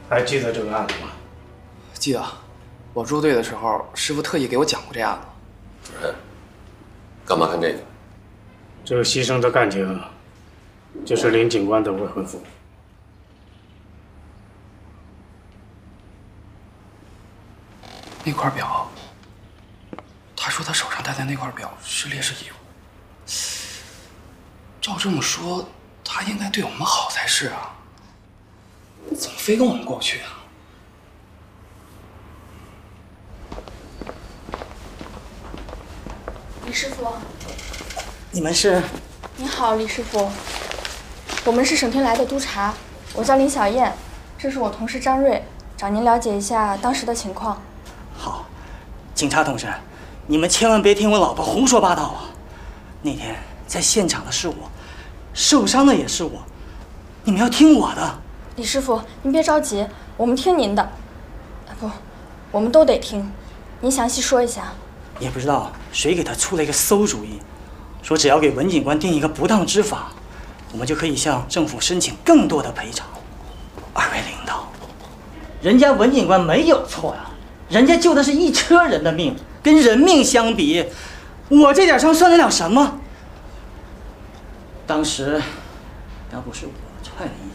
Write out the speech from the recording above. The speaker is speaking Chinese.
还记得这个案子吗？ 记得，我入队的时候，师傅特意给我讲过这案子。 主任，干嘛看这个？ 这个牺牲的干警就是林警官的未婚夫。 那块表，他说他手上戴的那块表是烈士遗物。照这么说，他应该对我们好才是啊，怎么非跟我们过不去啊？ 李师傅， 你们是？ 你好，李师傅。我们是省厅来的督察，我叫林小燕，这是我同事张瑞，找您了解一下当时的情况。 好，警察同志，你们千万别听我老婆胡说八道啊！那天在现场的是我，受伤的也是我，你们要听我的。 李师傅，您别着急，我们听您的。不，我们都得听。您详细说一下。 也不知道谁给他出了一个馊主意，说只要给文警官定一个不当之法，我们就可以向政府申请更多的赔偿。二位领导，人家文警官没有错呀，人家救的是一车人的命，跟人命相比，我这点伤算得了什么？当时要不是我踹了一